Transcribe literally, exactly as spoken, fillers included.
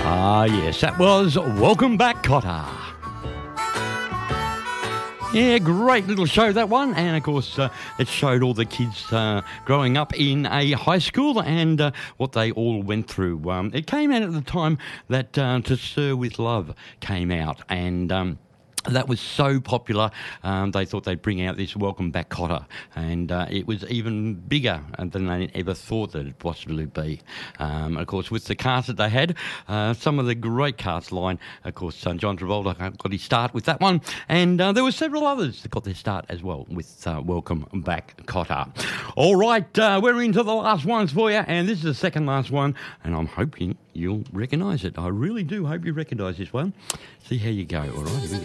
Ah, yes, that was Welcome Back, Cotter. Yeah, great little show, that one. And, of course, uh, it showed all the kids uh, growing up in a high school and uh, what they all went through. Um, it came out at the time that uh, To Sir With Love came out, and... Um, that was so popular, um, they thought they'd bring out this Welcome Back Cotter, and uh, it was even bigger than they ever thought that it'd possibly be. Um, of course, with the cast that they had, uh, some of the great cast line, of course, uh, John Travolta got his start with that one, and uh, there were several others that got their start as well with uh, Welcome Back Cotter. All right, uh, we're into the last ones for you, and this is the second last one, and I'm hoping you'll recognise it. I really do hope you recognise this one. See how you go, all right? Here we go.